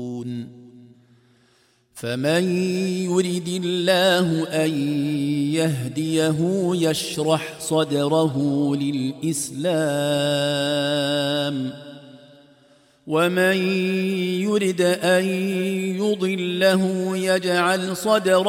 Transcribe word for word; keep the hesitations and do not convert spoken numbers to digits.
فمن يرد الله أن يهديه يشرح صدره للإسلام ومن يرد أن يضله يجعل صدره